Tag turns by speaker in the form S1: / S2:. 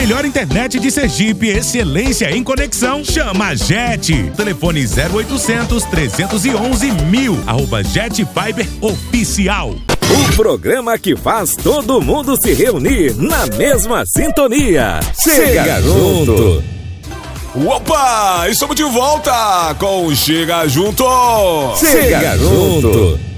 S1: melhor internet de Sergipe, excelência em conexão. Chama a Jet. Telefone 0800 311 1000. @Jet Fiber Oficial.
S2: O programa que faz todo mundo se reunir na mesma sintonia. Chega junto!
S3: Opa! Estamos de volta com Chega Junto!
S2: Chega junto!